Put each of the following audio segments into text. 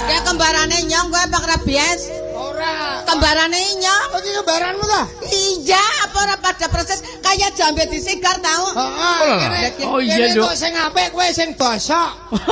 Ya kembarane nyong kowe apa rabies? Ora. Kembarane nyong. Kok iki kembaranmu ta? Iya, apa ora pada proses kayak jambe disigar tau? Heeh. Oh iya, Nduk. Kok sing apik kowe sing bosok.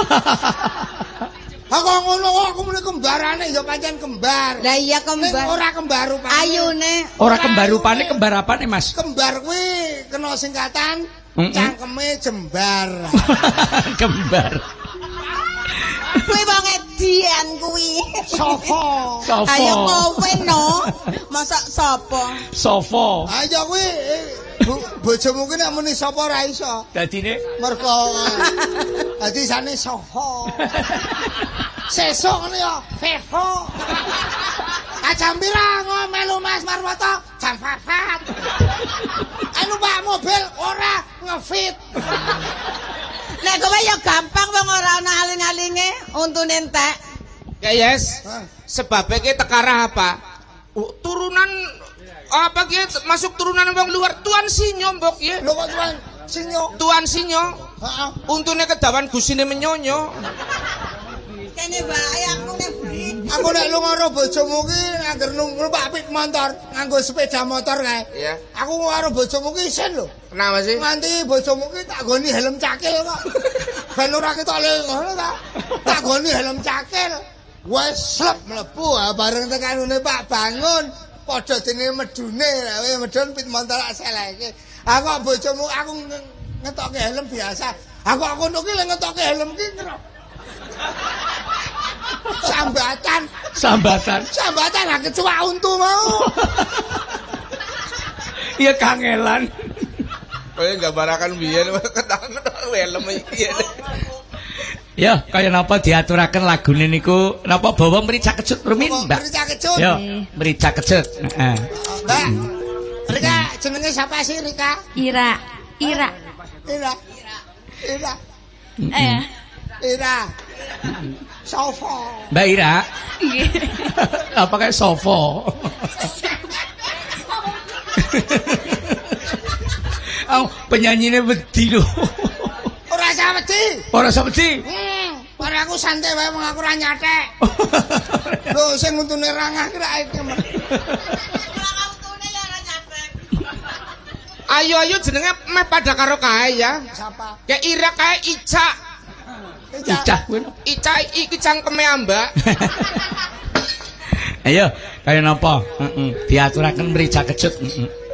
Aku ngono kok aku muni kembarane ya pancen kembar. Lah iya kembar. Ning ora kembar rupane. Ayune. Ora kembar rupane, kembar apane, Mas? Kembar kuwi kena singkatan cangkeme jembar. Kembar. Kuwi wong edian kuwi. Sopo? Sopo? Ayo kowe no. Masak sapa? Sopo? Ayo kuwi bojomu kuwi nek muni sapa ora iso. Dadine Mergo dadi sane sopo? Sesuk ngono ya, Fevo. Jam pirang melu Mas Marwoto? Jam 4. Anu Pak mobil ora ngefit. Nek kowe ya gampang wong ora ana aling-alinge untune entek. Ya yes. Sebabnya kita tekarah apa? Turunan apa ki masuk turunan wong luar Tuan Sinyo mbok ya. Lho kok Tuan Sinyo? Tuan Sinyo. Heeh. Untune kedawan gusine menyonyo. Kene bae aku nek Aku nek lunga karo bojomu ki angger numpak pit motor, nganggo sepeda motor kae. Iya. Aku karo bojomu ki isin lho. Kenapa sih? Nganti bojomu ki tak goni helm cakil kok. Ben ora ketok ngono ta. Tak goni helm cakil. Wes slep mlebu bareng tekanune Pak bangun. Padha dene medune, medun pit motor seleke. Aku bojomu aku ngetokke helm biasa. Aku ngono ki lek ngetokke helm ki Sambatan lah kecuali untu mau. iya kangelan. Kowe gambaraken biyen ketang-ketang helm iki. Ya, kaya napa diaturaken lagune niku? Napa bawa merica kecut rumin, Mbak? Merica kecut. Yo, merica kecut. Heeh. Mbak. Rika jenenge siapa sih Rika? Ira. Ira. Sopo? Mbak Ira. Apa kayak Sopo? Penyanyinya wedi lho. Ora usah wedi. Ora usah wedi. Ora aku santai wae wong aku ora nyatek. Lho sing untune rangah ki ra iki. Ayo jenenge meh padha karo kae ya. Siapa? Kayak Ira kae Ica. Icah kuwi. Ica iki cangkeme ambak. Ayo, kaya napa? Heeh. Diaturaken merica kecut.